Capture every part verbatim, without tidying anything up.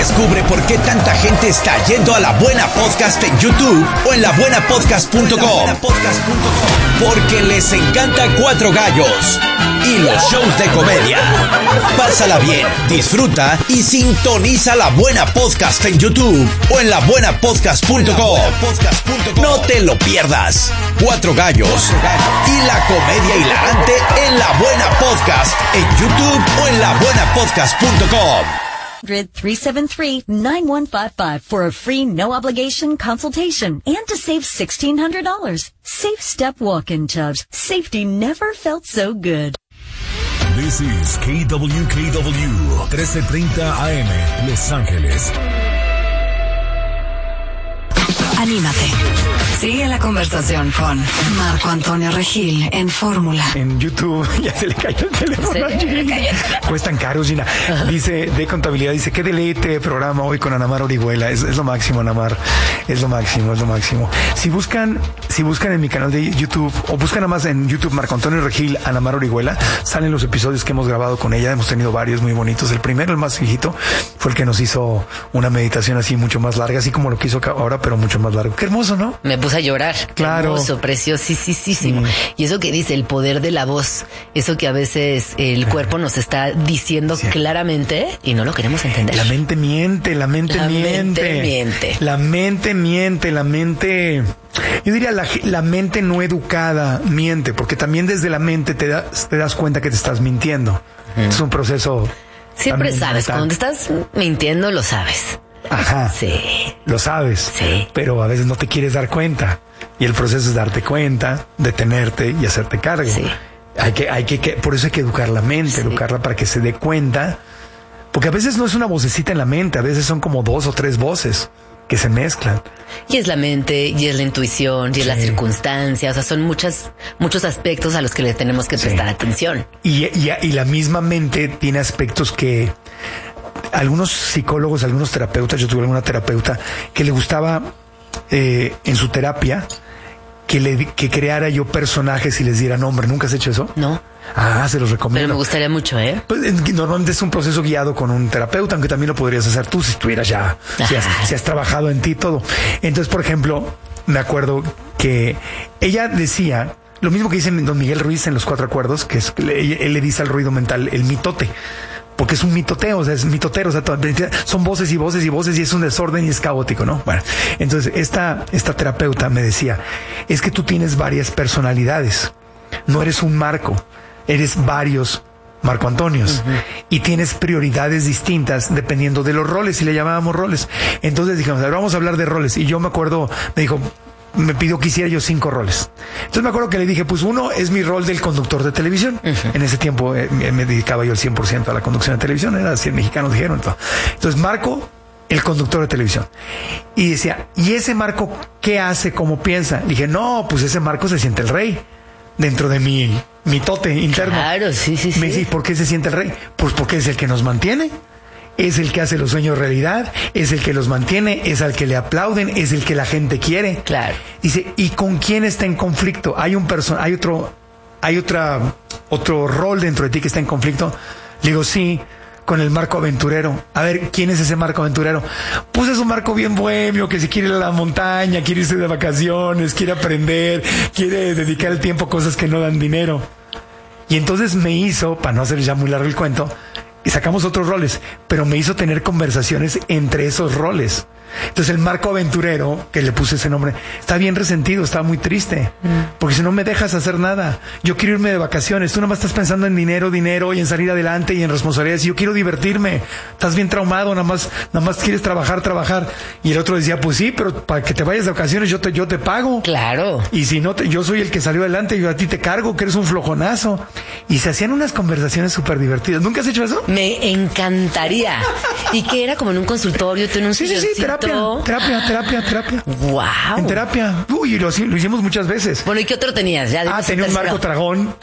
Descubre por qué tanta gente está yendo a La Buena Podcast en YouTube o en la buena podcast punto com. Porque les encanta Cuatro Gallos y los shows de comedia. Pásala bien, disfruta y sintoniza La Buena Podcast en YouTube o en la buena podcast punto com. No te lo pierdas. Cuatro Gallos y la comedia hilarante en La Buena Podcast en YouTube o en la buena podcast punto com. three seven three, nine one five five for a free no-obligation consultation and to save sixteen hundred dollars. Safe Step Walk-In Tubs. Safety never felt so good. This is K W K W, trece treinta A M, Los Ángeles. Anímate. Sigue la conversación con Marco Antonio Regil en Fórmula. En YouTube ya se le cayó el teléfono a Gina. Cuestan caros, Gina. Dice, de contabilidad, dice, qué deleite programa hoy con Ana Mar Orihuela. Es, es lo máximo, Ana Mar. Es lo máximo, es lo máximo. Si buscan, si buscan en mi canal de YouTube, o buscan nada más en YouTube Marco Antonio Regil, Ana Mar Orihuela, salen los episodios que hemos grabado con ella. Hemos tenido varios muy bonitos. El primero, el más viejito, fue el que nos hizo una meditación así mucho más larga, así como lo que hizo ahora, pero mucho más largo. Qué hermoso, ¿no? Me puse a llorar. Claro. Hermoso, preciosísimo. Sí. Y eso que dice, el poder de la voz, eso que a veces el cuerpo nos está diciendo sí. claramente y no lo queremos entender. La mente miente, la mente la miente. Mente miente. La mente miente, la mente... Yo diría la, la mente no educada miente, porque también desde la mente te, da, te das cuenta que te estás mintiendo. Mm. Es un proceso... Siempre sabes, mental. Cuando estás mintiendo lo sabes. Ajá. Sí. Lo sabes. Sí. Pero a veces no te quieres dar cuenta. Y el proceso es darte cuenta, detenerte y hacerte cargo. Sí. Hay que, hay que, que, por eso hay que educar la mente, sí. educarla para que se dé cuenta. Porque a veces no es una vocecita en la mente, a veces son como dos o tres voces que se mezclan. Y es la mente, y es la intuición, y es sí. la circunstancia. O sea, son muchas, muchos aspectos a los que le tenemos que prestar sí. atención. Y, y, y la misma mente tiene aspectos que... Algunos psicólogos, algunos terapeutas, yo tuve alguna terapeuta que le gustaba eh, en su terapia que le que creara yo personajes y les diera nombre. ¿Nunca has hecho eso? No. Ah, se los recomiendo. Pero me gustaría mucho, ¿eh? Pues normalmente es un proceso guiado con un terapeuta, aunque también lo podrías hacer tú si estuvieras ya, si has, si has trabajado en ti todo. Entonces, por ejemplo, me acuerdo que ella decía lo mismo que dice don Miguel Ruiz en Los Cuatro Acuerdos, que es él, él le dice al ruido mental el mitote. Porque es un mitoteo, o sea, es mitotero, o sea, son voces y voces y voces y es un desorden y es caótico, ¿no? Bueno, entonces esta, esta terapeuta me decía, es que tú tienes varias personalidades, no eres un Marco, eres varios Marco Antonios uh-huh. y tienes prioridades distintas dependiendo de los roles, y le llamábamos roles. Entonces dijimos, a ver, vamos a hablar de roles, y yo me acuerdo, me dijo, me pidió que hiciera yo cinco roles. Entonces me acuerdo que le dije, pues uno es mi rol del conductor de televisión. Uh-huh. En ese tiempo eh, me dedicaba yo el cien por ciento a la conducción de televisión, era cien mexicanos dijeron. Todo. Entonces Marco, el conductor de televisión. Y decía, ¿y ese Marco qué hace, cómo piensa? Le dije, no, pues ese Marco se siente el rey dentro de mi, mi tote interno. Claro, sí, sí, sí. Me dice, ¿por qué se siente el rey? Pues porque es el que nos mantiene. Es el que hace los sueños realidad, es el que los mantiene, es al que le aplauden, es el que la gente quiere. Claro. Dice, ¿y con quién está en conflicto? Hay un person, hay otro, hay otra, otro rol dentro de ti que está en conflicto. Le digo, sí, con el Marco aventurero. A ver, ¿quién es ese Marco aventurero? Pues es un Marco bien bohemio, que se quiere ir a la montaña, quiere irse de vacaciones, quiere aprender, quiere dedicar el tiempo a cosas que no dan dinero. Y entonces me hizo, para no hacer ya muy largo el cuento, y sacamos otros roles, pero me hizo tener conversaciones entre esos roles. Entonces el Marco aventurero, que le puse ese nombre, está bien resentido, está muy triste, mm. porque si no me dejas hacer nada, yo quiero irme de vacaciones, tú nada más estás pensando en dinero, dinero y en salir adelante y en responsabilidades, y yo quiero divertirme, estás bien traumado, nada más, nada más quieres trabajar, trabajar. Y el otro decía, pues sí, pero para que te vayas de vacaciones yo te, yo te pago. Claro. Y si no, te, yo soy el que salió adelante, yo a ti te cargo, que eres un flojonazo. Y se hacían unas conversaciones súper divertidas. ¿Nunca has hecho eso? Me encantaría. Y que era como en un consultorio, tú en un sí, sí, sí, terapia, terapia, terapia, terapia. Wow. En terapia. Uy, lo, lo hicimos muchas veces. Bueno, ¿y qué otro tenías? Ya ah, tenía un Marco Tragón.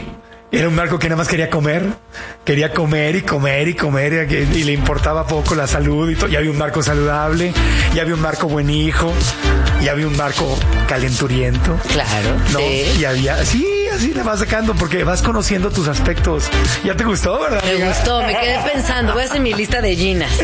Era un Marco que nada más quería comer. Quería comer y comer y comer y, y le importaba poco la salud y todo. Y había un Marco saludable. Y había un Marco buen hijo. Y había un Marco calenturiento. Claro. ¿No? Sí. Y había... Sí, así le vas sacando porque vas conociendo tus aspectos. ¿Ya te gustó, verdad? Me gustó, me quedé pensando. Voy a hacer mi lista de Ginas.